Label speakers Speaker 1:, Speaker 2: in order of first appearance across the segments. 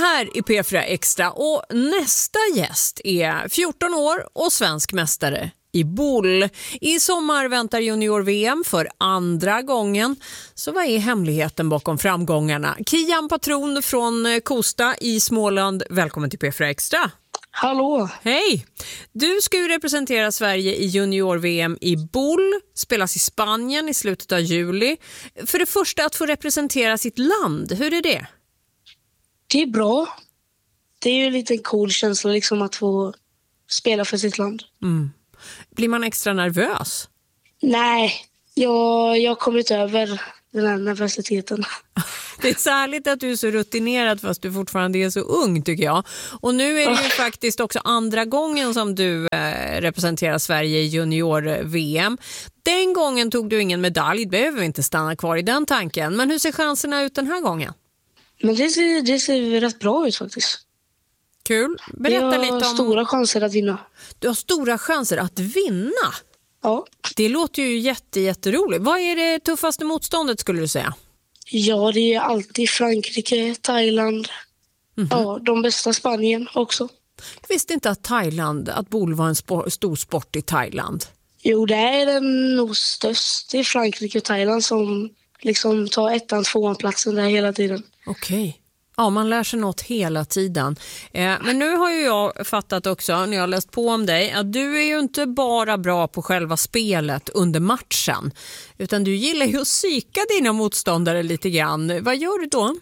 Speaker 1: här är P4 Extra och nästa gäst är 14 år och svensk mästare i boll. I sommar väntar junior-VM för andra gången. Så vad är hemligheten bakom framgångarna? Kian Patron från Kosta i Småland. Välkommen till P4 Extra.
Speaker 2: Hallå!
Speaker 1: Hej! Du ska ju representera Sverige i junior-VM i boll. Spelas i Spanien i slutet av juli. För det första att få representera sitt land. Hur är det?
Speaker 2: Det är bra. Det är ju en liten cool känsla liksom att få spela för sitt land.
Speaker 1: Blir man extra nervös?
Speaker 2: Nej, jag har kommit över den här nervositeten.
Speaker 1: Det är så härligt att du är så rutinerad fast du fortfarande är så ung tycker jag. Och nu är det ju faktiskt också andra gången som du representerar Sverige i junior-VM. Den gången tog du ingen medalj, behöver vi inte stanna kvar i den tanken. Men hur ser chanserna ut den här gången?
Speaker 2: Men det ser rätt bra ut faktiskt.
Speaker 1: Kul. Berätta lite om...
Speaker 2: Jag har stora chanser att vinna.
Speaker 1: Du har stora chanser att vinna?
Speaker 2: Ja.
Speaker 1: Det låter ju jätteroligt. Vad är det tuffaste motståndet skulle du säga?
Speaker 2: Ja, det är alltid Frankrike, Thailand. Ja, de bästa Spanien också.
Speaker 1: Jag visste inte att boll var en stor sport i Thailand.
Speaker 2: Jo, det är den nog störst i Frankrike och Thailand som liksom tar 1:an, 2:an platsen där hela tiden.
Speaker 1: Okej. Ja, man lär sig något hela tiden. Men nu har ju jag fattat också, när jag har läst på om dig, att du är ju inte bara bra på själva spelet under matchen. Utan du gillar ju att psyka dina motståndare lite grann. Vad gör du då?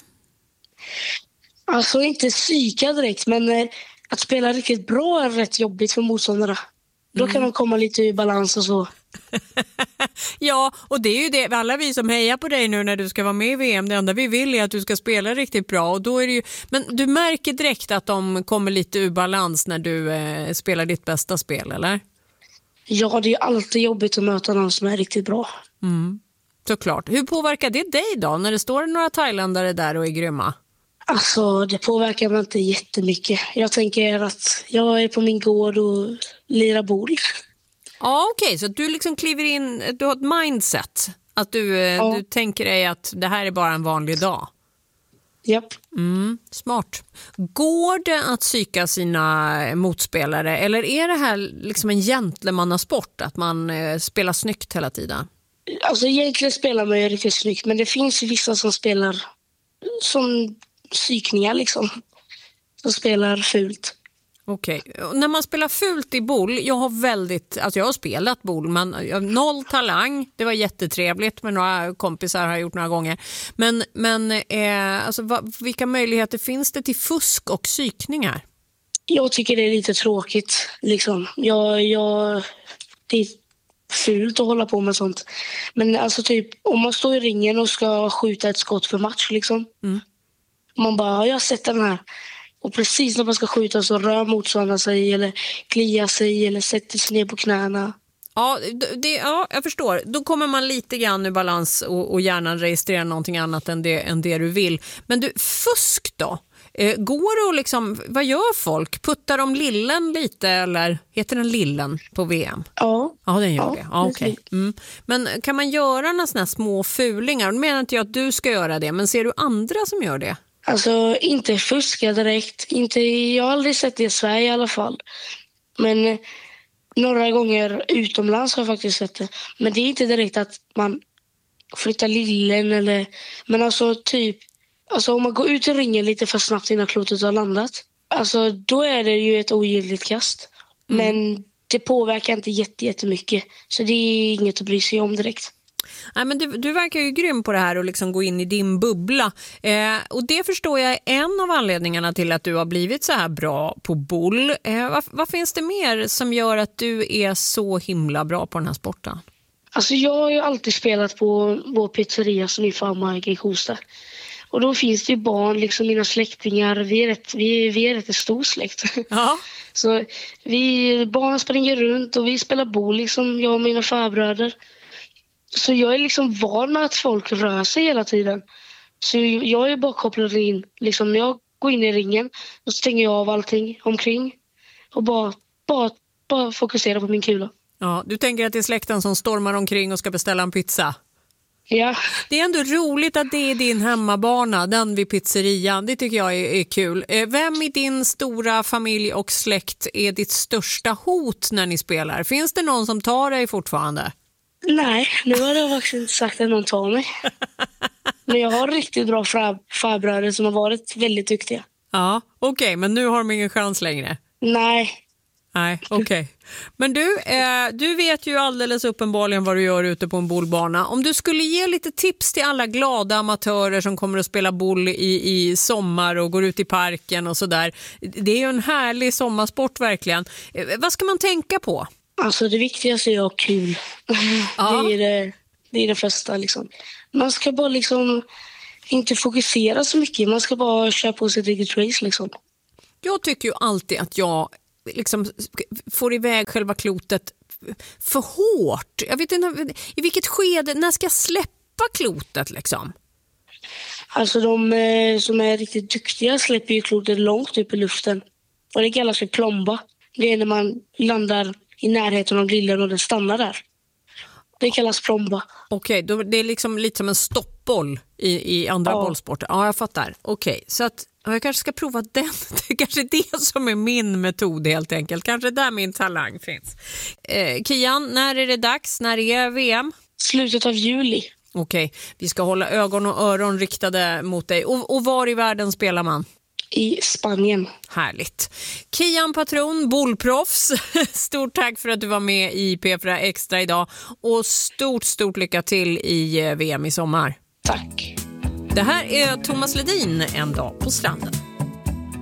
Speaker 2: Alltså inte psyka direkt, men att spela riktigt bra är rätt jobbigt för motståndarna. Då kan de komma lite i balans och så.
Speaker 1: Ja, och det är ju det. Alla vi som hejar på dig nu när du ska vara med i VM, det enda vi vill är att du ska spela riktigt bra. Och då är det ju... Men du märker direkt att de kommer lite ur balans när du spelar ditt bästa spel, eller? Ja, det är alltid jobbigt att möta någon som är riktigt bra. Såklart. Hur påverkar det dig då när det står några thailändare där och är grymma?
Speaker 2: Alltså, det påverkar mig inte jättemycket. Jag tänker att jag är på min gård och lirar boll.
Speaker 1: Ja, okej. Så du liksom kliver in, du har ett mindset. Att du tänker dig att det här är bara en vanlig dag.
Speaker 2: Japp.
Speaker 1: Smart. Går det att psyka sina motspelare? Eller är det här liksom en gentlemannasport? Att man spelar snyggt hela tiden?
Speaker 2: Alltså egentligen spelar man ju riktigt snyggt. Men det finns vissa som spelar som psykningar liksom. Som spelar fult.
Speaker 1: Okej. När man spelar fult i boll, jag har spelat boll men jag har noll talang. Det var jättetrevligt med några kompisar har jag gjort några gånger. Men vilka möjligheter finns det till fusk och psykningar?
Speaker 2: Jag tycker det är lite tråkigt liksom. Det är fult att hålla på med sånt. Men alltså typ om man står i ringen och ska skjuta ett skott för match liksom. Man bara, jag har sett den här. Och precis när man ska skjuta så rör motståndaren sig eller kliar sig eller sätter sig ner på knäna. Ja,
Speaker 1: jag förstår. Då kommer man lite grann ur balans och hjärnan registrerar någonting annat än det du vill. Men du, fusk då? Går det att liksom, vad gör folk? Puttar de lillen lite eller heter den lillen på VM?
Speaker 2: Ja.
Speaker 1: Ja, den gör det. Ja, okej. Men kan man göra några såna små fulingar? Nu menar inte jag att du ska göra det, men ser du andra som gör det?
Speaker 2: Alltså inte fuska direkt. Jag har aldrig sett det i Sverige i alla fall. Men några gånger utomlands har jag faktiskt sett det. Men det är inte direkt att man flyttar lillen eller... Men alltså typ... Alltså om man går ut i ringen lite för snabbt innan klotet har landat. Alltså då är det ju ett ogiltigt kast. Men det påverkar inte jättemycket. Så det är inget att bry sig om direkt.
Speaker 1: Nej, men du verkar ju grym på det här och liksom gå in i din bubbla. Och det förstår jag är en av anledningarna till att du har blivit så här bra på boll. Vad finns det mer som gör att du är så himla bra på den här sporten? Alltså
Speaker 2: jag har ju alltid spelat på vår pizzeria som är farmark i Kosta. Och då finns det ju barn, liksom mina släktingar. Vi är rätt stor släkt.
Speaker 1: Ja.
Speaker 2: Så barn springer runt och vi spelar boll, liksom jag och mina farbröder. Så jag är liksom van med att folk rör sig hela tiden. Så jag är bara kopplad in. Liksom när jag går in i ringen och stänger jag av allting omkring. Och bara fokusera på min kula.
Speaker 1: Ja, du tänker att det är släkten som stormar omkring och ska beställa en pizza?
Speaker 2: Ja.
Speaker 1: Det är ändå roligt att det är din hemmabana, den vid pizzerian. Det tycker jag är kul. Vem i din stora familj och släkt är ditt största hot när ni spelar? Finns det någon som tar dig fortfarande?
Speaker 2: Nej, nu har jag faktiskt inte sagt att någon tar mig. Men jag har riktigt bra farbröder som har varit väldigt duktiga.
Speaker 1: Ja, okej, men nu har de ingen chans längre.
Speaker 2: Nej,
Speaker 1: okej. Men du vet ju alldeles uppenbarligen vad du gör ute på en bollbana. Om du skulle ge lite tips till alla glada amatörer som kommer att spela boll i sommar och går ut i parken och sådär. Det är ju en härlig sommarsport verkligen. Vad ska man tänka på?
Speaker 2: alltså det viktigaste är att ha kul.
Speaker 1: Ja.
Speaker 2: Det är det första liksom. Man ska bara liksom inte fokusera så mycket. Man ska bara köra på sitt eget race liksom.
Speaker 1: Jag tycker ju alltid att jag liksom får iväg själva klotet för hårt. Jag vet inte i vilket skede, när ska jag släppa klotet liksom?
Speaker 2: Alltså de som är riktigt duktiga släpper ju klotet långt upp i luften. Och det kallas för plomba. Det är när man landar i närheten av grillen och den stannar där. Det kallas plomba.
Speaker 1: Okej, då det är liksom lite som en stoppboll i andra bollsporter. Ja, jag fattar. Okej, så att jag kanske ska prova den. Det är kanske det som är min metod helt enkelt. Kanske där min talang finns. Kian, när är det dags? När är VM?
Speaker 2: Slutet av juli.
Speaker 1: Okej, vi ska hålla ögon och öron riktade mot dig. Och var i världen spelar man?
Speaker 2: I Spanien.
Speaker 1: Härligt. Kian Patron, bollproffs. Stort tack för att du var med i P4 Extra idag. Och stort lycka till i VM i sommar.
Speaker 2: Tack.
Speaker 1: Det här är Thomas Ledin, En dag på stranden.